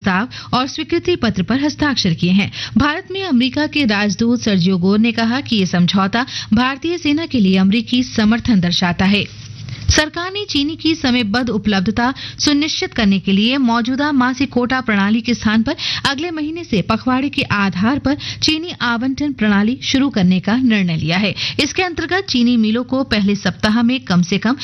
प्रस्ताव और स्वीकृति पत्र पर हस्ताक्षर किए हैं। भारत में अमेरिका के राजदूत सर्जियो गोर ने कहा कि ये समझौता भारतीय सेना के लिए अमेरिकी समर्थन दर्शाता है। सरकार ने चीनी की समयबद्ध उपलब्धता सुनिश्चित करने के लिए मौजूदा मासिक कोटा प्रणाली के स्थान पर अगले महीने से पखवाड़े के आधार पर चीनी आवंटन प्रणाली शुरू करने का निर्णय लिया है। इसके अंतर्गत चीनी मिलों को पहले सप्ताह में कम से कम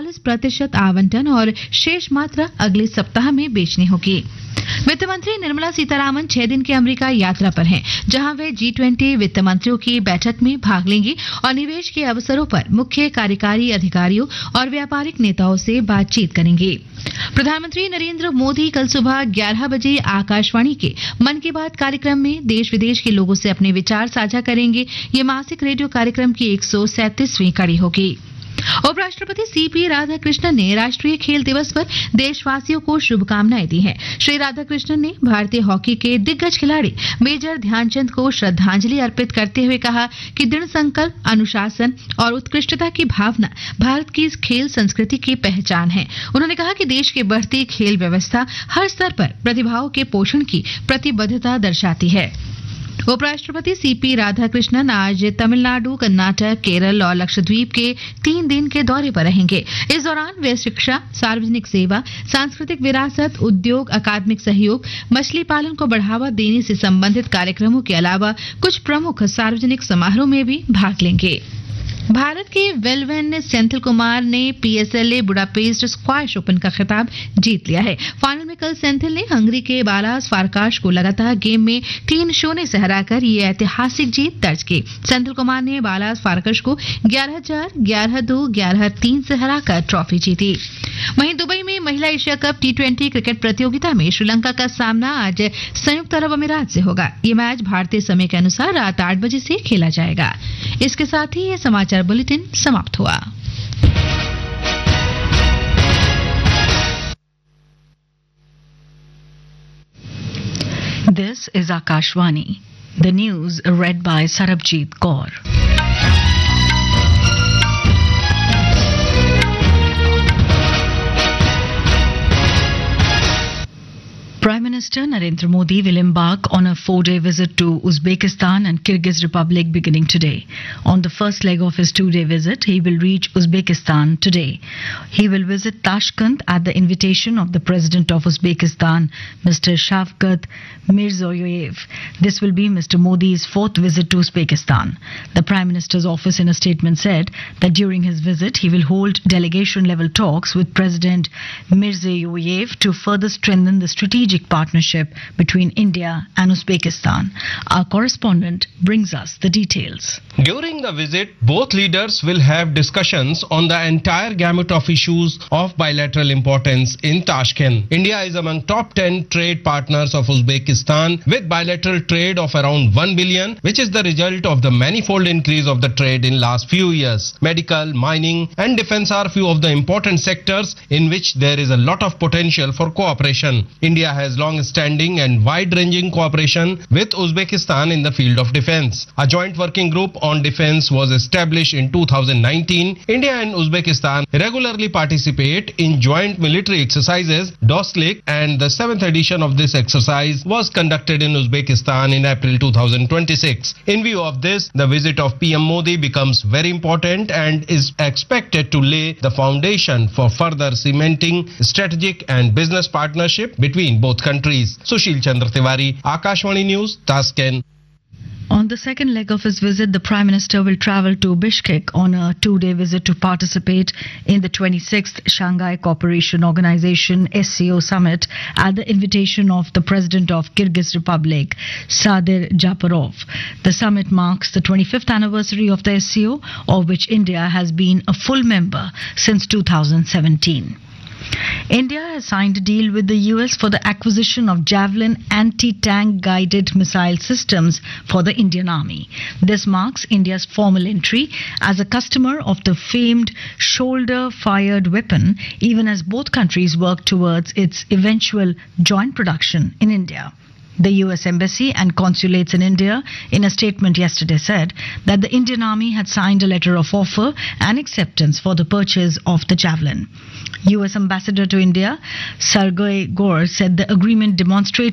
40% आवंटन और शेष मात्रा अगले सप्ताह में बेचनी होगी। वित्त मंत्री निर्मला सीतारामन 6 दिन की अमेरिका यात्रा पर हैं, जहां वे G20 वित्त मंत्रियों की बैठक में भाग लेंगी और निवेश के अवसरों पर मुख्य कार्यकारी अधिकारियों और व्यापारिक नेताओं से बातचीत करेंगे। प्रधानमंत्री नरेंद्र मोदी कल सुबह 11 बजे आकाशवाणी के मन की बात कार्यक्रम में देश विदेश के लोगों से अपने विचार साझा करेंगे। ये मासिक रेडियो कार्यक्रम की 137वीं कड़ी होगी। उपराष्ट्रपति सीपी राधाकृष्णन ने राष्ट्रीय खेल दिवस पर देशवासियों को शुभकामनाएं दी हैं। श्री राधाकृष्णन ने भारतीय हॉकी के दिग्गज खिलाड़ी मेजर ध्यानचंद को श्रद्धांजलि अर्पित करते हुए कहा कि दृढ़ संकल्प, अनुशासन और उत्कृष्टता की भावना भारत की इस खेल संस्कृति की पहचान है। उन्होंने कहा कि देश की बढ़ती खेल व्यवस्था हर स्तर पर प्रतिभाओं के पोषण की प्रतिबद्धता दर्शाती है। उपराष्ट्रपति सीपी राधाकृष्णन आज तमिलनाडु, कर्नाटक, केरल और लक्षद्वीप के 3 दिन के दौरे पर रहेंगे। इस दौरान वे शिक्षा, सार्वजनिक सेवा, सांस्कृतिक विरासत, उद्योग, अकादमिक सहयोग, मछली पालन को बढ़ावा देने से संबंधित कार्यक्रमों के अलावा कुछ प्रमुख सार्वजनिक समारोह में भी भाग लेंगे। भारत के वेलवेन सेंथिल कुमार ने PSLA बुडापेस्ट स्क्वैश ओपन का खिताब जीत लिया है। फाइनल में कल सेंथिल ने हंगरी के बालास फारकाश को लगातार गेम में 3-0 से हराकर ये ऐतिहासिक जीत दर्ज की। सेंथिल कुमार ने बालास फारकाश को 11-4, 11-2, 11-3 से हराकर ट्रॉफी जीती। वहीं दुबई में महिला एशिया कप T20 क्रिकेट प्रतियोगिता में श्रीलंका का सामना आज संयुक्त अरब अमीरात से होगा। ये मैच भारतीय समय के अनुसार रात 8 बजे से खेला जाएगा। इसके साथ ही ये समाचार बुलेटिन समाप्त हुआ। This is Akashvani. The news read by Sarabjit Kaur. Prime Minister Narendra Modi will embark on a 4-day visit to Uzbekistan and Kyrgyz Republic beginning today. On the first leg of his 2-day visit, he will reach Uzbekistan today. He will visit Tashkent at the invitation of the President of Uzbekistan, Mr. Shavkat Mirziyoyev. This will be Mr. Modi's 4th visit to Uzbekistan. The Prime Minister's office in a statement said that during his visit, he will hold delegation-level talks with President Mirziyoyev to further strengthen the strategic partnership between India and Uzbekistan. Our correspondent brings us the details. During the visit, both leaders will have discussions on the entire gamut of issues of bilateral importance in Tashkent. India is among top 10 trade partners of Uzbekistan with bilateral trade of around 1 billion, which is the result of the manifold increase of the trade in last few years. Medical, mining and defense are few of the important sectors in which there is a lot of potential for cooperation. India has long-standing and wide-ranging cooperation with Uzbekistan in the field of defense. A joint working group on defense was established in 2019. India and Uzbekistan regularly participate in joint military exercises, DOSLIC, and the 7th edition of this exercise was conducted in Uzbekistan in April 2026. In view of this, the visit of PM Modi becomes very important and is expected to lay the foundation for further cementing strategic and business partnership between both countries. Sushil Chandra Tiwari, Akashvani News, Tashkent. On the second leg of his visit, the Prime Minister will travel to Bishkek on a 2-day visit to participate in the 26th Shanghai Cooperation Organization SCO summit at the invitation of the President of Kyrgyz Republic, Sadir Japarov. The summit marks the 25th anniversary of the SCO, of which India has been a full member since 2017. India has signed a deal with the US for the acquisition of Javelin anti-tank guided missile systems for the Indian Army. This marks India's formal entry as a customer of the famed shoulder-fired weapon, even as both countries work towards its eventual joint production in India. The US Embassy and consulates in India in a statement yesterday said that the Indian Army had signed a letter of offer and acceptance for the purchase of the Javelin. US Ambassador to India, Sergey Gore, said the agreement demonstrates